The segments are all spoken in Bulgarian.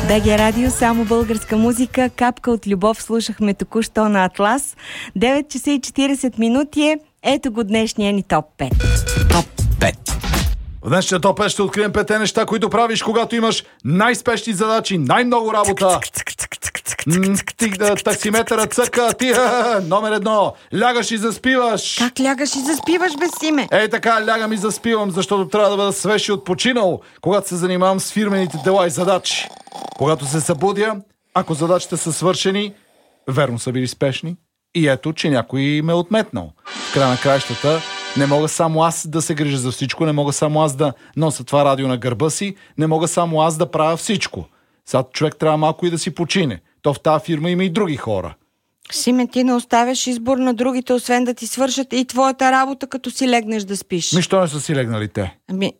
БГ Радио, само българска музика. Капка от любов слушахме току-що на Атлас. 9 часа и 40 минути е. Ето го днешния ни топ 5. Топ 5. В днешния топ 5 ще открием 5 неща, които правиш, когато имаш най-спешни задачи, най-много работа. Таксиметъра цъка, ти номер 1. Лягаш и заспиваш. Как лягаш и заспиваш без име? Ей така, лягам и заспивам, защото трябва да бъда свеж и отпочинал, когато се занимавам с фирмените дела и задачи. Когато се събудя, ако задачите са свършени, верно са били спешни, и ето, че някой ме е отметнал. В края на краищата не мога само аз да се грижа за всичко, не мога само аз да нося това радио на гърба си, не мога само аз да правя всичко. Сега човек трябва малко и да си почине. То в тази фирма има и други хора. Симе, ти не оставяш избор на другите, освен да ти свършат и твоята работа, като си легнеш да спиш. Що не са си легнали те?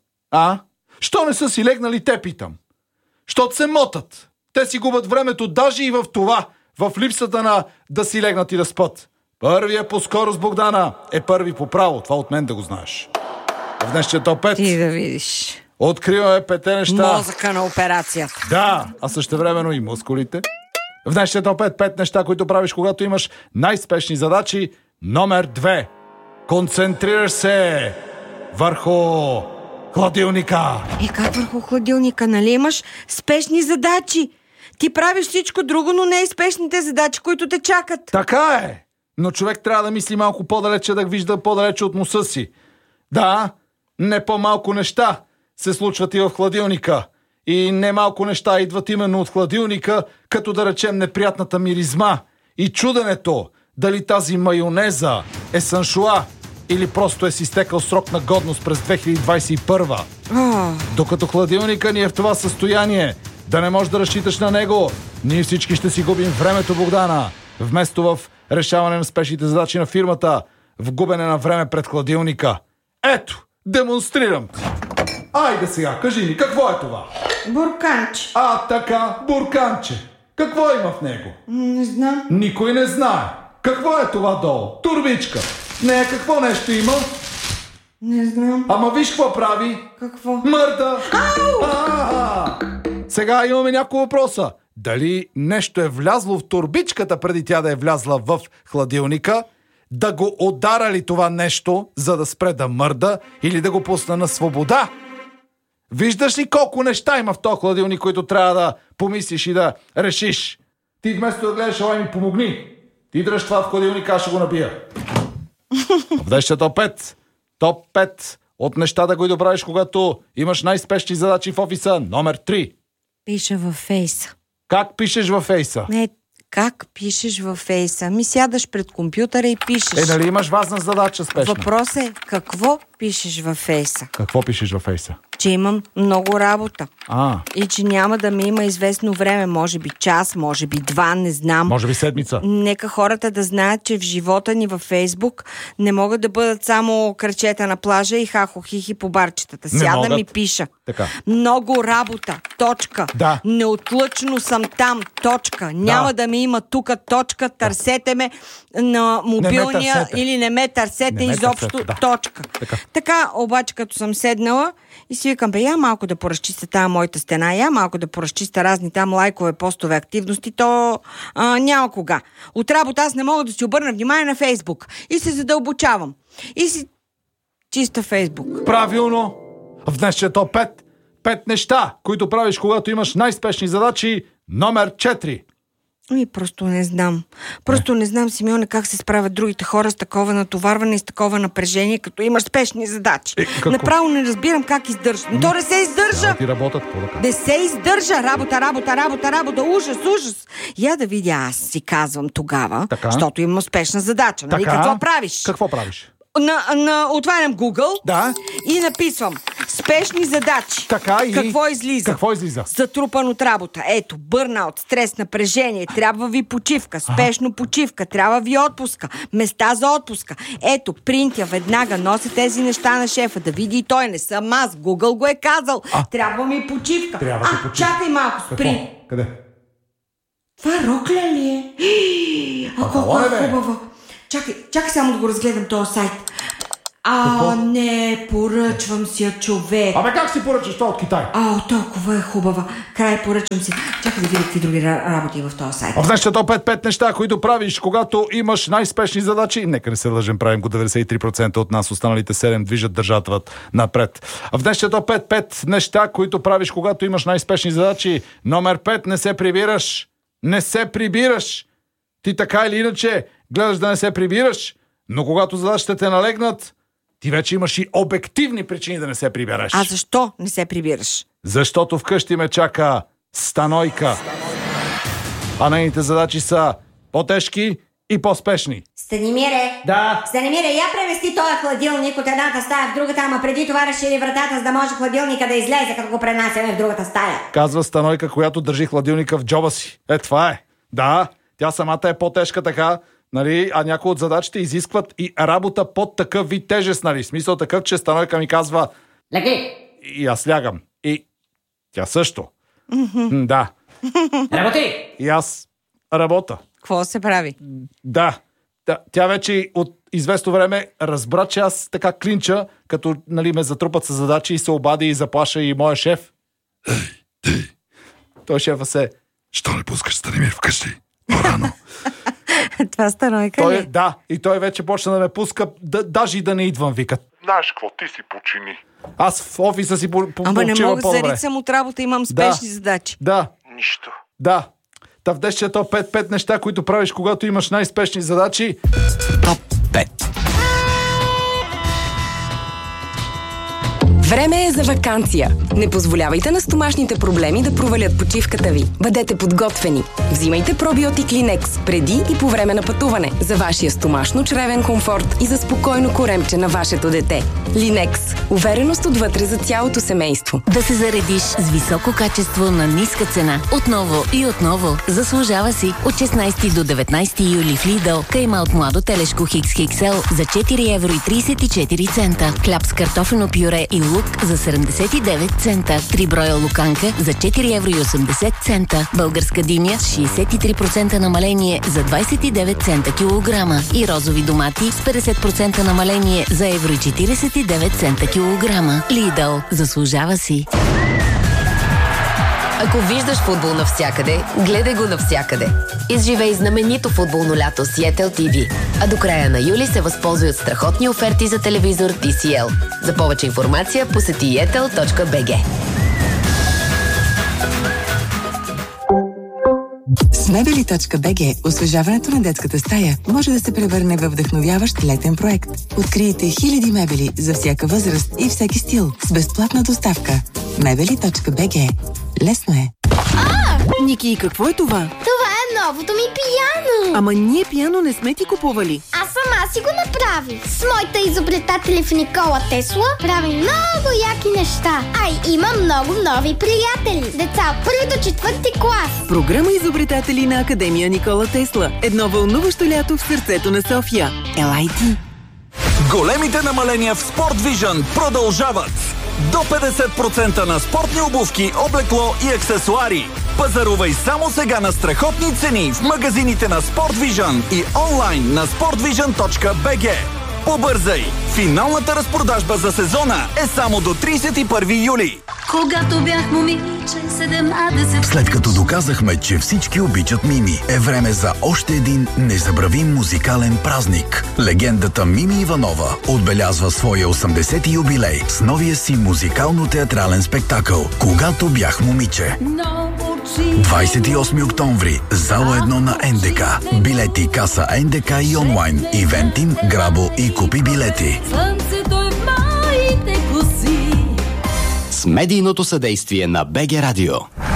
Що не са си легнали те, питам? Щото се мотат. Те си губят времето даже и в това, в липсата на да си легнат и да спят. Първия по скорост, Богдана, е първи по право. Това от мен да го знаеш. В днешния топ 5 ти да видиш. Откриваме 5 неща. Мозъка на операцията. Да, а същевременно и мускулите. В днешния топ 5 неща, които правиш, когато имаш най-спешни задачи. Номер 2. Концентрираш се върху хладилника. Как върху хладилника? Нали имаш спешни задачи? Ти правиш всичко друго, но не и спешните задачи, които те чакат. Така е. Но човек трябва да мисли малко по-далече, да вижда по-далече от носа си. Да, не по-малко неща се случват и в хладилника. И не малко неща идват именно от хладилника, като да речем неприятната миризма и чуденето дали тази майонеза е саншуа или просто е си изтекал срок на годност през 2021. Докато хладилника ни е в това състояние, да не можеш да разчиташ на него, ние всички ще си губим времето, Богдана. Вместо в решаване на спешните задачи на фирмата, в губене на време пред хладилника. Ето, демонстрирам ти. Айде сега, кажи ми, какво е това? Бурканче. Така, бурканче. Какво има в него? Не знам. Никой не знае. Какво е това долу? Турбичка. Не, какво нещо има? Не знам. Ама виж какво прави. Какво? Мърда. Сега имаме няколко въпроса. Дали нещо е влязло в турбичката преди тя да е влязла в хладилника? Да го удара ли това нещо, за да спре да мърда, или да го пусна на свобода? Виждаш ли колко неща има в този хладилник, които трябва да помислиш и да решиш? Ти вместо да гледаш, ела ми помогни. Ти дръж това в хладилника, аз ще го набия. В днешния топ 5. Топ 5 от нещата, които правиш, когато имаш най-спешни задачи в офиса. Номер 3. Пиша във фейса. Как пишеш във фейса? Не, как пишеш във фейса? Сядаш пред компютъра и пишеш. Нали имаш важна задача спешна? Въпрос е, какво пишеш във фейса? Какво пишеш във фейса? Че имам много работа. И че няма да ми има известно време, може би час, може би 2, не знам. Може би седмица. Нека хората да знаят, че в живота ни във Фейсбук не могат да бъдат само кръчета на плажа и хахо-хихи по барчетата. Сядам и пиша. Така. Много работа, точка. Да. Неотлъчно съм там, точка. Няма да ми има тука, точка. Търсете ме на мобилния или не ме търсете изобщо, точка. Така, обаче като съм седнала и си викам, я малко да поразчиста тази моята стена, я малко да поразчиста разни там лайкове, постове, активности, то няма кога. От работа аз не мога да си обърна внимание на Фейсбук. И се задълбочавам. И си чиста Фейсбук. Правилно! В днешния топ 5. 5 неща, които правиш, когато имаш най-спешни задачи. Номер 4. Просто не знам. Не знам, Симеоне, как се справят другите хора с такова натоварване и с такова напрежение, като имаш спешни задачи. Направо не разбирам как издържа. Но то не се издържа! Ти работят, не се издържа! Работа! Ужас! Я да видя, аз си казвам тогава, защото имам спешна задача. Нали? Какво правиш? Какво правиш? Отварям Google и написвам спешни задачи. Какво излиза? Затрупан от работа. Ето, бърнаут, стрес, напрежение, трябва ви почивка, спешно почивка, трябва ви отпуска, места за отпуска. Ето, принтя веднага, нося тези неща на шефа, да види и той, не съм аз, Google го е казал. Трябва ми почивка. Чакай малко, спри. Къде? Това рокля ли е? Колко е хубаво. Чакай само да го разгледам този сайт. Не, поръчвам си я, човек. Абе, как си поръчаш това от Китай? Толкова е хубава. Край, поръчвам си. Чакай да видя какви други работи в този сайт. В днешния топ 5 неща, които правиш, когато имаш най-спешни задачи. Нека не се лъжем, правим го 93% от нас, останалите 7 движат държавата напред. В днешния топ 5 неща, които правиш, когато имаш най-спешни задачи. Номер 5, не се прибираш. Не се прибираш. Ти така или иначе гледаш да не се прибираш, но когато задачите те налегнат, ти вече имаш и обективни причини да не се прибереш. А защо не се прибираш? Защото вкъщи ме чака Станойка. А нейните задачи са по-тежки и по-спешни. Станимире! Да? Станимире, я премести този хладилник от едната стая в другата, ама преди това разшири вратата, за да може хладилника да излезе, като го пренасяме в другата стая. Казва Станойка, която държи хладилника в джоба си. Това е. Да, тя самата е по-тежка така, нали, а някои от задачите изискват и работа под такъв вид тежест, нали. Смисъл такъв, че Станойка ми казва: леги! И аз лягам. И тя също. Да. Работи! И аз работя. Какво се прави? Да. Тя вече от известно време разбра, че аз така клинча, като, нали, ме затрупат с задачи и се обади и заплаша и моя шеф. Ти! Той шефа се: що не пускаш Станимир вкъщи? По-рано. Това Станойка ли? Да, и той вече почна да ме пуска, даже и да не идвам, викат. Знаеш какво, ти си почини. Аз в офиса си Ама не мога, по-добре. зарицам от работа, имам спешни задачи. Да. Нищо. Да. Та в днешния топ 5 неща, които правиш, когато имаш най-спешни задачи. Топ 5. Време е за ваканция. Не позволявайте на стомашните проблеми да провалят почивката ви. Бъдете подготвени. Взимайте пробиотик Линекс преди и по време на пътуване за вашия стомашно-чревен комфорт и за спокойно коремче на вашето дете. Линекс. Увереност отвътре за цялото семейство. Да се заредиш с високо качество на ниска цена. Отново и отново. Заслужава си. От 16 до 19 юли в Lidl. Кайма от младо телешко XXL за 4,34 евро. Хляб с картофено пюре и лук за 79 цента. 3 броя луканка за 4,80 евро. Българска диня с 63% намаление за 29 цента килограма. И розови домати с 50% намаление за евро 49 цента килограма. Lidl. Заслужава си. Ако виждаш футбол навсякъде, гледай го навсякъде. Изживей знаменито футболно лято с Yetel TV. А до края на юли се възползвай от страхотни оферти за телевизор TCL. За повече информация посети yetel.bg. С Мебели.bg освежаването на детската стая може да се превърне във вдъхновяващ летен проект. Открийте хиляди мебели за всяка възраст и всеки стил с безплатна доставка. Мебели.bg. Лесно е. Ники, какво е това? Това е новото ми пиано. Ами ние пиано не сме ти купували. Аз сама си го направих. С моите изобретатели в Никола Тесла правим много яки неща. Има много нови приятели. Деца от 1 до 4 клас. Програма изобретатели на Академия Никола Тесла. Едно вълнуващо лято в сърцето на София. Елай ти! Големите намаления в Sport Vision продължават. До 50% на спортни обувки, облекло и аксесуари. Пазарувай само сега на страхотни цени в магазините на Sport Vision и онлайн на sportvision.bg. Побързай! Финалната разпродажба за сезона е само до 31 юли. Когато бях момиче, 17... След като доказахме, че всички обичат Мими, е време за още един незабравим музикален празник. Легендата Мими Иванова отбелязва своя 80-ти юбилей с новия си музикално-театрален спектакъл «Когато бях момиче». 28 октомври, зала 1 на НДК. Билети, каса НДК и онлайн. Ивентим, Грабо и купи билети. С медийното съдействие на БГ Радио.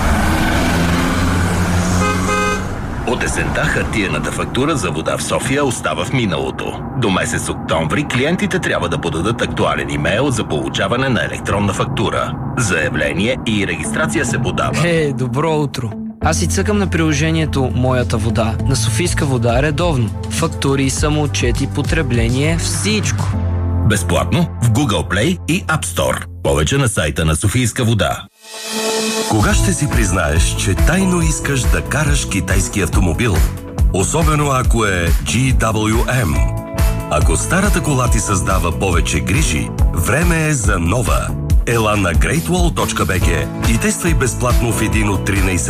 От есента хартиената фактура за вода в София остава в миналото. До месец октомври клиентите трябва да подадат актуален имейл за получаване на електронна фактура. Заявление и регистрация се подава. Добро утро! Аз си цъкам на приложението Моята вода на Софийска вода редовно. Фактури, самоотчети, потребление, всичко. Безплатно в Google Play и App Store. Повече на сайта на Софийска вода. Кога ще си признаеш, че тайно искаш да караш китайски автомобил? Особено ако е GWM. Ако старата кола ти създава повече грижи, време е за нова. Ела на greatwall.bg и тествай безплатно в един от 13